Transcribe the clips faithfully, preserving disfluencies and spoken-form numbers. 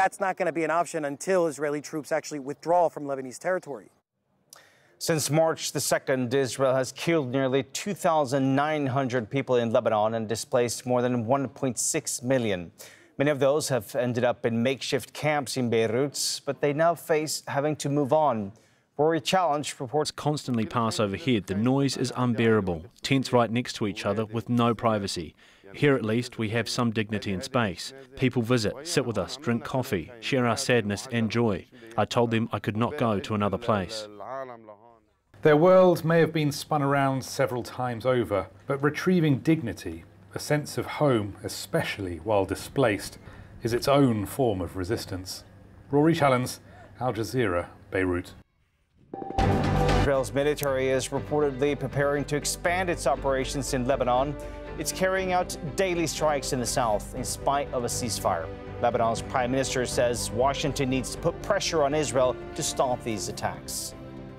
that's not going to be an option until Israeli troops actually withdraw from Lebanese territory. Since March the second, Israel has killed nearly two thousand nine hundred people in Lebanon and displaced more than one point six million. Many of those have ended up in makeshift camps in Beirut, but they now face having to move on. Rory Challenge reports constantly pass overhead. The noise is unbearable. Tents right next to each other with no privacy. Here at least we have some dignity and space. People visit, sit with us, drink coffee, share our sadness and joy. I told them I could not go to another place. Their world may have been spun around several times over, but retrieving dignity, a sense of home, especially while displaced, is its own form of resistance. Rory Challenge, Al Jazeera, Beirut. Israel's military is reportedly preparing to expand its operations in Lebanon. It's carrying out daily strikes in the south in spite of a ceasefire. Lebanon's prime minister says Washington needs to put pressure on Israel to stop these attacks.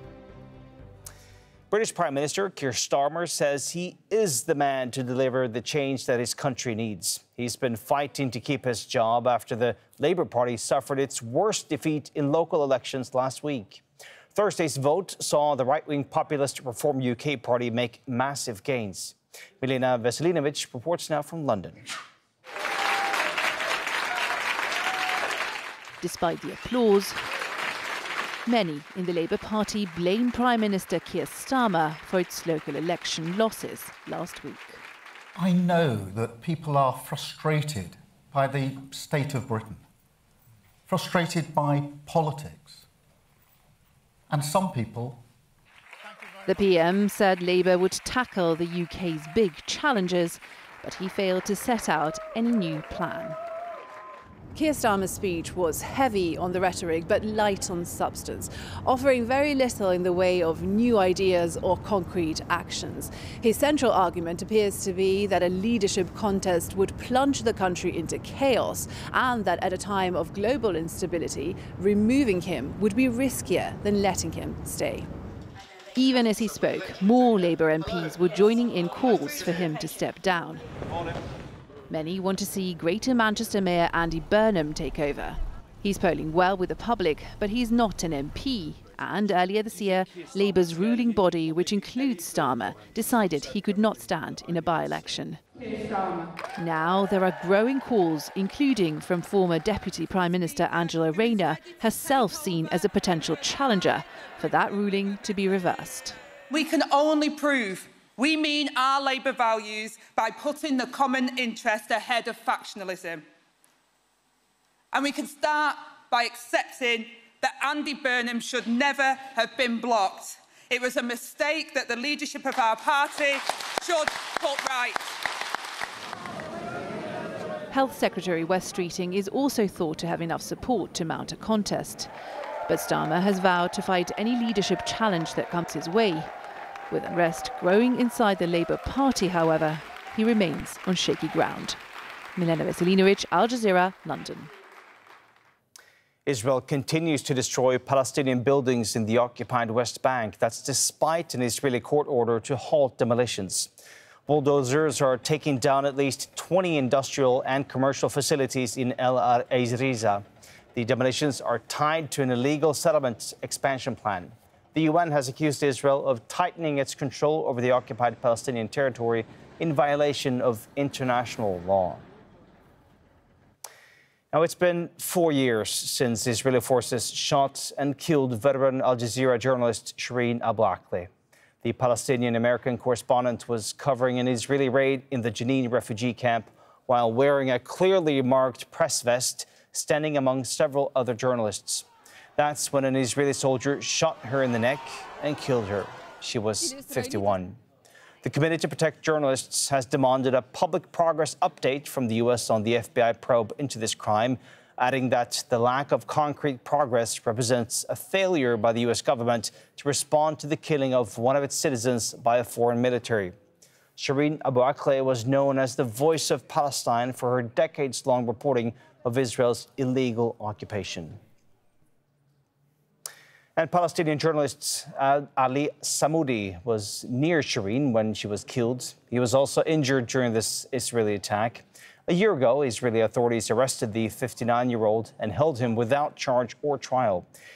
British Prime Minister Keir Starmer says he is the man to deliver the change that his country needs. He's been fighting to keep his job after the Labour Party suffered its worst defeat in local elections last week. Thursday's vote saw the right-wing populist Reform U K party make massive gains. Milena Veselinovic reports now from London. Despite the applause, many in the Labour Party blame Prime Minister Keir Starmer for its local election losses last week. I know that people are frustrated by the state of Britain, frustrated by politics, and some people... The P M said Labour would tackle the U K's big challenges, but he failed to set out any new plan. Keir Starmer's speech was heavy on the rhetoric but light on substance, offering very little in the way of new ideas or concrete actions. His central argument appears to be that a leadership contest would plunge the country into chaos and that at a time of global instability, removing him would be riskier than letting him stay. Even as he spoke, more Labour M Ps were joining in calls for him to step down. Many want to see Greater Manchester Mayor Andy Burnham take over. He's polling well with the public, but he's not an M P. And earlier this year, Labour's ruling body, which includes Starmer, decided he could not stand in a by-election. Now there are growing calls, including from former Deputy Prime Minister Angela Rayner, herself seen as a potential challenger, for that ruling to be reversed. We can only prove we mean our Labour values by putting the common interest ahead of factionalism. And we can start by accepting that Andy Burnham should never have been blocked. It was a mistake that the leadership of our party should put right. Health Secretary Wes Streeting is also thought to have enough support to mount a contest. But Starmer has vowed to fight any leadership challenge that comes his way. With unrest growing inside the Labour Party, however, he remains on shaky ground. Milena Veselinovic, Al Jazeera, London. Israel continues to destroy Palestinian buildings in the occupied West Bank. That's despite an Israeli court order to halt demolitions. Bulldozers are taking down at least twenty industrial and commercial facilities in El Ariza. The demolitions are tied to an illegal settlement expansion plan. The U N has accused Israel of tightening its control over the occupied Palestinian territory in violation of international law. Now, it's been four years since Israeli forces shot and killed veteran Al Jazeera journalist Shireen Abu Akleh. The Palestinian-American correspondent was covering an Israeli raid in the Jenin refugee camp while wearing a clearly marked press vest, standing among several other journalists. That's when an Israeli soldier shot her in the neck and killed her. She was fifty-one. The Committee to Protect Journalists has demanded a public progress update from the U S on the F B I probe into this crime, adding that the lack of concrete progress represents a failure by the U S government to respond to the killing of one of its citizens by a foreign military. Shireen Abu Akleh was known as the voice of Palestine for her decades-long reporting of Israel's illegal occupation. And Palestinian journalist Ali Samoudi was near Shireen when she was killed. He was also injured during this Israeli attack. A year ago, Israeli authorities arrested the fifty-nine-year-old and held him without charge or trial.